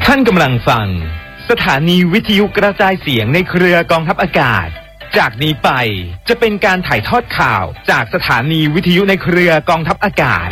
ท่านกำลังฟังสถานีวิทยุกระจายเสียงในเครือกองทัพอากาศจากนี้ไปจะเป็นการถ่ายทอดข่าวจากสถานีวิทยุในเครือกองทัพอากาศ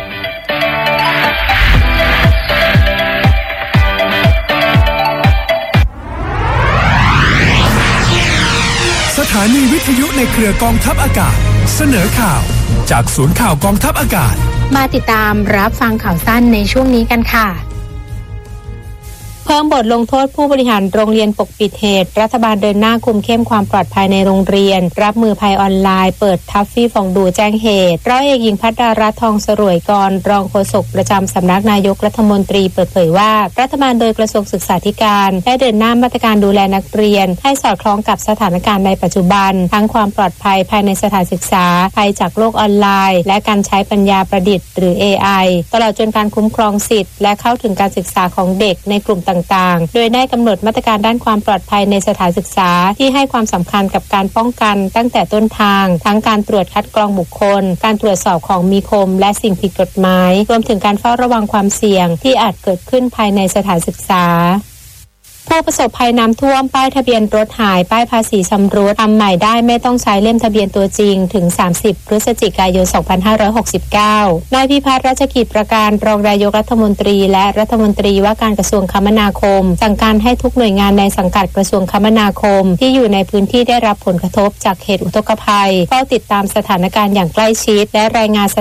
สถานีวิทยุในเครือกองทัพอากาศเสนอข่าวจากศูนย์ข่าวกองทัพอากาศมาติดตามรับฟังข่าวสั้นในช่วงนี้กันค่ะเพิ่มบทลงโทษผู้บริหารโรงเรียนปกปิดเหตุรัฐบาลเดินหน้าคุมเข้มความปลอดภัยในโรงเรียนรับมือภัยออนไลน์เปิดทัฟฟี่ฟองดูแจ้งเหตุร้อยเอกหญิงภัทรารัตน์ทองสรวยกรรองโฆษกประจำสำนักนายกรัฐมนตรีเปิดเผยว่ารัฐบาลโดยกระทรวงศึกษาธิการได้เดินหน้ามาตรการดูแลนักเรียนให้สอดคล้องกับสถานการณ์ในปัจจุบันทั้งความปลอดภัยภายในสถานศึกษาภัยจากโลกออนไลน์และการใช้ปัญญาประดิษฐ์หรือ AI ตลอดจนการคุ้มครองสิทธิและเข้าถึงการศึกษาของเด็กในกลุ่มต่างๆโดยได้กำหนดมาตรการด้านความปลอดภัยในสถานศึกษาที่ให้ความสำคัญกับการป้องกันตั้งแต่ต้นทางทั้งการตรวจคัดกรองบุคคลการตรวจสอบของมีคมและสิ่งผิดกฎหมายรวมถึงการเฝ้าระวังความเสี่ยงที่อาจเกิดขึ้นภายในสถานศึกษาผู้ประสบภัยน้ำท่วมป้ายทะเบียนรถหายป้ายภาษีชำรุดทำใหม่ได้ไม่ต้องใช้เล่มทะเบียนตัวจริงถึง30พฤศจิกายน2569นายพิพัฒน์รัชกิจประการรองนายกรัฐมนตรีและรัฐมนตรีว่าการกระทรวงคมนาคมสั่งการให้ทุกหน่วยงานในสังกัดกระทรวงคมนาคมที่อยู่ในพื้นที่ได้รับผลกระทบจากเหตุอุทกภัยเฝ้าติดตามสถานการณ์อย่างใกล้ชิดและรายงาน